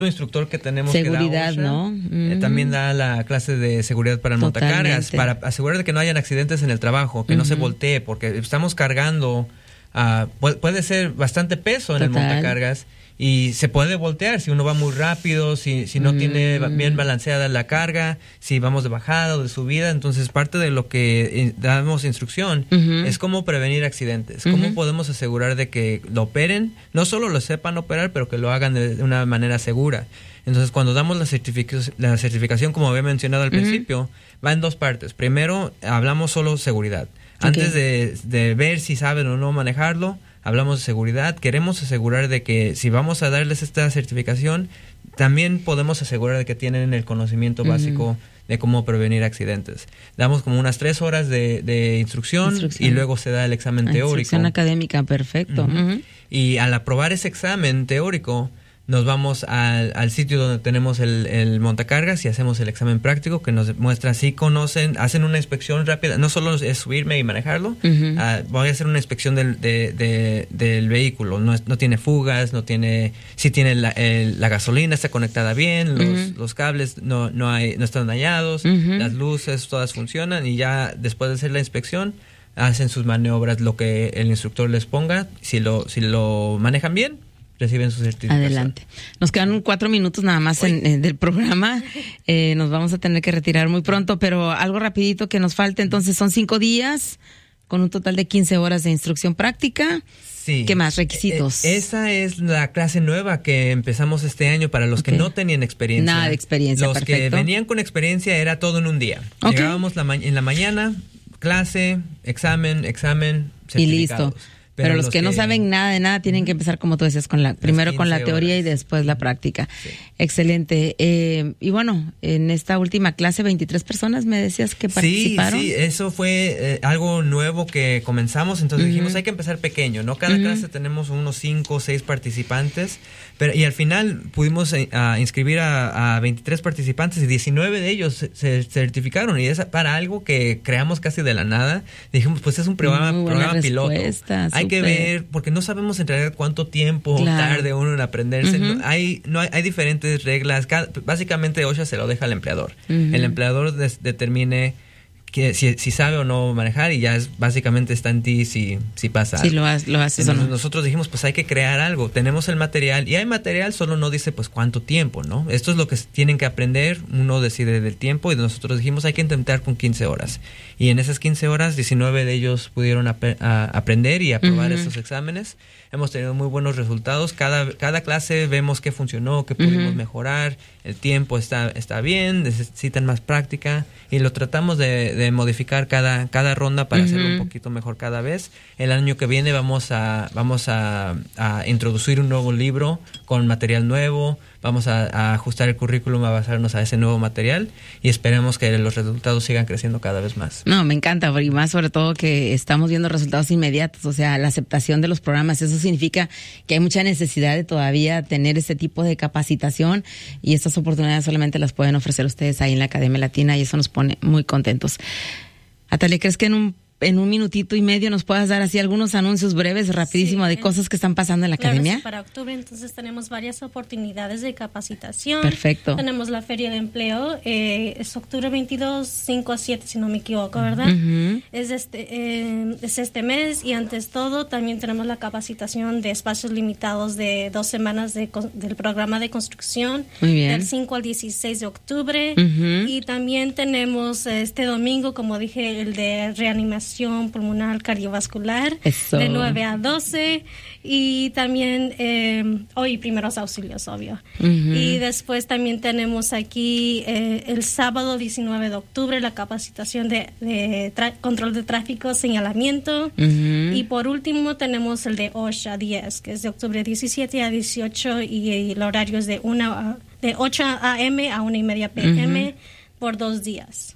instructor que tenemos seguridad, que da OSHA, ¿no? También da la clase de seguridad para el montacargas, para asegurar de que no hayan accidentes en el trabajo, que no se voltee, porque estamos cargando, puede ser bastante peso en el montacargas y se puede voltear si uno va muy rápido, si no tiene bien balanceada la carga, si vamos de bajada o de subida. Entonces parte de lo que damos instrucción es cómo prevenir accidentes, cómo podemos asegurar de que lo operen, no solo lo sepan operar, pero que lo hagan de una manera segura. Entonces cuando damos la certificación, como había mencionado al principio, va en dos partes. Primero hablamos solo seguridad. Antes de ver si saben o no manejarlo, hablamos de seguridad. Queremos asegurar de que si vamos a darles esta certificación, también podemos asegurar de que tienen el conocimiento básico de cómo prevenir accidentes. Damos como unas 3 horas de instrucción y luego se da el examen teórico. Instrucción académica, perfecto. Y al aprobar ese examen teórico, nos vamos al sitio donde tenemos el montacargas y hacemos el examen práctico que nos muestra si conocen, hacen una inspección rápida, no solo es subirme y manejarlo, voy a hacer una inspección del vehículo, no tiene fugas, no tiene, si tiene la gasolina está conectada bien, los cables no están dañados, las luces todas funcionan, y ya después de hacer la inspección hacen sus maniobras, lo que el instructor les ponga. Si lo manejan bien, reciben su certificación. Adelante. Nos quedan 4 minutos nada más del programa. Nos vamos a tener que retirar muy pronto, pero algo rapidito que nos falte. Entonces son 5 días con un total de 15 horas de instrucción práctica. Sí. ¿Qué más? Requisitos. Esa es la clase nueva que empezamos este año para los que no tenían experiencia. Nada de experiencia, Los que venían con experiencia era todo en un día. Llegábamos en la mañana, clase, examen, certificados. Y listo. Pero los que no saben nada de nada tienen que empezar, como tú decías, primero con la teoría y después la práctica. Sí. Excelente. Y bueno, en esta última clase, 23 personas me decías que participaron. Sí, eso fue algo nuevo que comenzamos. Entonces dijimos, hay que empezar pequeño, ¿no? Cada clase tenemos unos 5 o 6 participantes. Y al final pudimos inscribir a 23 participantes y 19 de ellos se certificaron. Y es para algo que creamos casi de la nada. Dijimos, pues es un programa piloto. Hay que ver, porque no sabemos en realidad cuánto tiempo tarde uno en aprenderse. Hay diferentes reglas. Básicamente OSHA se lo deja al empleador. El empleador determine que si sabe o no manejar, y ya básicamente está en ti si pasa algo. Si lo haces o no. Nosotros dijimos, pues hay que crear algo. Tenemos el material, y hay material, solo no dice pues cuánto tiempo, ¿no? Esto es lo que tienen que aprender. Uno decide del tiempo, y nosotros dijimos, hay que intentar con 15 horas. Y en esas 15 horas, 19 de ellos pudieron aprender y aprobar esos exámenes. Hemos tenido muy buenos resultados. Cada clase vemos qué funcionó, qué pudimos mejorar. El tiempo está bien, necesitan más práctica, y lo tratamos de modificar cada ronda para hacerlo un poquito mejor cada vez. El año que viene vamos a introducir un nuevo libro con material nuevo. Vamos a ajustar el currículum, a basarnos a ese nuevo material, y esperemos que los resultados sigan creciendo cada vez más. No, me encanta, y más sobre todo que estamos viendo resultados inmediatos, o sea, la aceptación de los programas. Eso significa que hay mucha necesidad de todavía tener este tipo de capacitación, y estas oportunidades solamente las pueden ofrecer ustedes ahí en la Academia Latina, y eso nos pone muy contentos. Atalia, ¿crees que en un minutito y medio nos puedas dar así algunos anuncios breves, rapidísimo, de cosas que están pasando en la academia? Sí, para octubre entonces tenemos varias oportunidades de capacitación. Perfecto. Tenemos la Feria de Empleo, es octubre 22, 5 a 7 si no me equivoco, ¿verdad? Es este mes, y antes todo también tenemos la capacitación de espacios limitados de 2 semanas del programa de construcción. Muy bien. Del 5 al 16 de octubre. Y también tenemos este domingo, como dije, el de reanimación pulmonar cardiovascular. Eso. De 9 a 12, y también hoy primeros auxilios, obvio. Y después también tenemos aquí el sábado 19 de octubre la capacitación de control de tráfico, señalamiento. Y por último tenemos el de OSHA 10, que es de octubre 17 a 18, y el horario es de 8 a.m. a 1:30 p.m. por 2 días.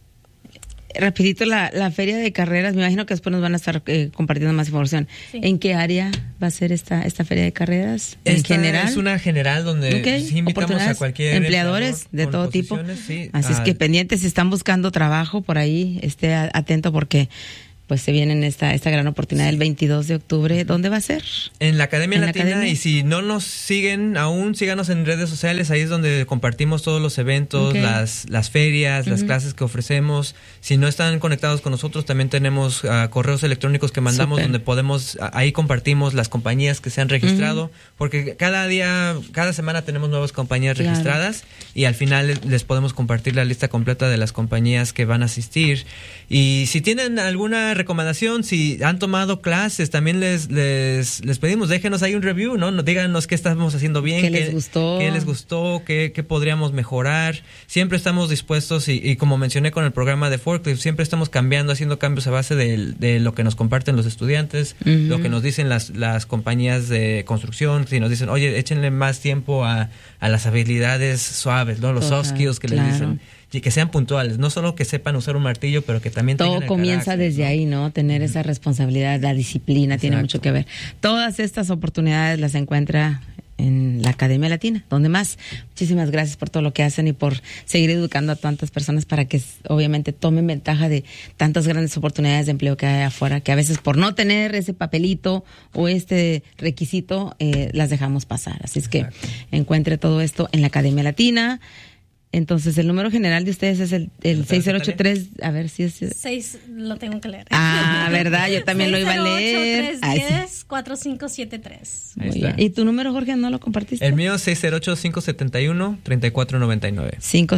Rapidito, la feria de carreras, me imagino que después nos van a estar compartiendo más información. Sí. ¿En qué área va a ser esta feria de carreras? ¿En general? Es una general donde sí invitamos a cualquier empleadores de todo tipo. Sí. Así es que pendientes, si están buscando trabajo por ahí, esté atento, porque pues se viene esta gran oportunidad el 22 de octubre. ¿Dónde va a ser? En la Academia Latina. Y si no nos siguen aún, síganos en redes sociales. Ahí es donde compartimos todos los eventos, las ferias, las clases que ofrecemos. Si no están conectados con nosotros, también tenemos correos electrónicos que mandamos donde podemos, ahí compartimos las compañías que se han registrado, porque cada semana tenemos nuevas compañías registradas y al final les podemos compartir la lista completa de las compañías que van a asistir. Y si tienen alguna recomendación, si han tomado clases, también les pedimos, déjenos ahí un review, ¿no? Díganos qué estamos haciendo bien, qué les gustó, qué podríamos mejorar. Siempre estamos dispuestos y como mencioné con el programa de Forklift, siempre estamos haciendo cambios a base de lo que nos comparten los estudiantes, lo que nos dicen las compañías de construcción. Si nos dicen, oye, échenle más tiempo a las habilidades suaves, ¿no? Los soft skills que les dicen. Y que sean puntuales, no solo que sepan usar un martillo, pero que también todo comienza carácter, desde ahí, ¿no? Tener esa responsabilidad, la disciplina. Exacto. Tiene mucho que ver. Todas estas oportunidades las encuentra en la Academia Latina. ¿Dónde más? Muchísimas gracias por todo lo que hacen y por seguir educando a tantas personas para que obviamente tomen ventaja de tantas grandes oportunidades de empleo que hay afuera, que a veces por no tener ese papelito o este requisito las dejamos pasar. Así es que encuentre todo esto en la Academia Latina. Entonces, el número general de ustedes es el 6083, a ver si es... 6, lo tengo que leer. Ah, ¿verdad? Yo también lo iba a leer. 608-310-4573. Muy bien. ¿Y tu número, Jorge, no lo compartiste? El mío es 608-571-3499.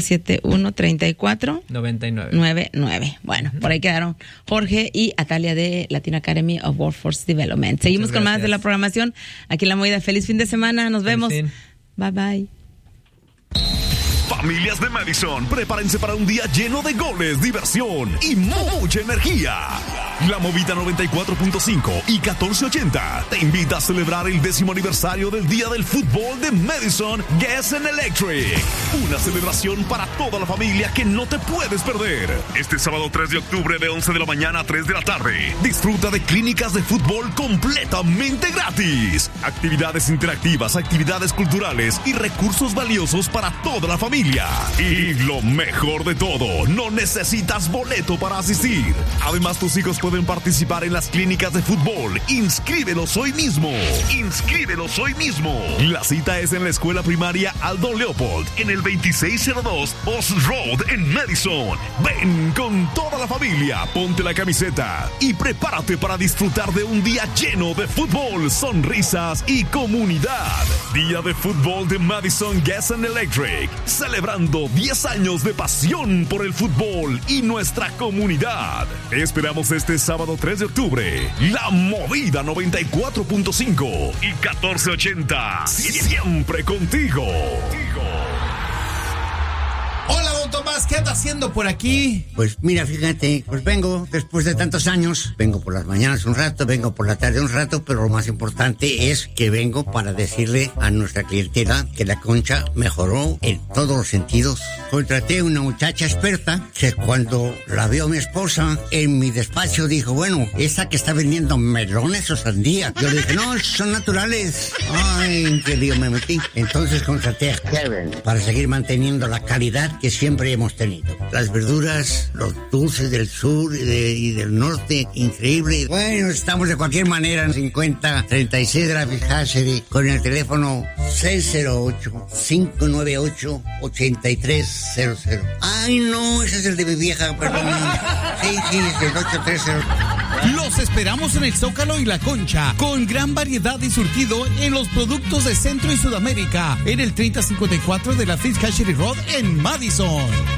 571-3499. Bueno, por ahí quedaron Jorge y Atalia de Latin Academy of Workforce Development. Seguimos con más de la programación aquí en La Movida. Feliz fin de semana, nos vemos. Bye, bye. Familias de Madison, prepárense para un día lleno de goles, diversión y mucha energía. La Movida 94.5 y 1480 te invita a celebrar el 10º aniversario del Día del Fútbol de Madison Gas and Electric. Una celebración para toda la familia que no te puedes perder. Este sábado 3 de octubre de 11 de la mañana a 3 de la tarde. Disfruta de clínicas de fútbol completamente gratis. Actividades interactivas, actividades culturales y recursos valiosos para toda la familia. Y lo mejor de todo, no necesitas boleto para asistir. Además, tus hijos pueden participar en las clínicas de fútbol. Inscríbelos hoy mismo. La cita es en la escuela primaria Aldo Leopold, en el 2602 Post Road en Madison. Ven con toda la familia, ponte la camiseta y prepárate para disfrutar de un día lleno de fútbol, sonrisas y comunidad. Día de Fútbol de Madison Gas and Electric. Celebrando 10 años de pasión por el fútbol y nuestra comunidad. Esperamos este sábado 3 de octubre. La Movida 94.5 y 1480. Siempre contigo. Hola, don Tomás, ¿qué anda haciendo por aquí? Pues mira, fíjate, pues vengo después de tantos años, vengo por las mañanas un rato, vengo por la tarde un rato, pero lo más importante es que vengo para decirle a nuestra clientela que la Concha mejoró en todos los sentidos. Contraté una muchacha experta que cuando la vio mi esposa en mi despacho dijo, bueno, esa que está vendiendo melones o sandía. Yo le dije, no, son naturales. Ay, ¿en qué lío me metí? Entonces contraté a Kevin para seguir manteniendo la calidad que siempre hemos tenido. Las verduras, los dulces del sur y del norte, increíble. Bueno, estamos de cualquier manera en 5036 de la Fiscalserie con el teléfono 608-598-8300. Ay, no, ese es el de mi vieja, perdón. Sí, es el 830. Los esperamos en el Zócalo y La Concha, con gran variedad y surtido en los productos de Centro y Sudamérica, en el 3054 de la Fiscalserie Road en Madison.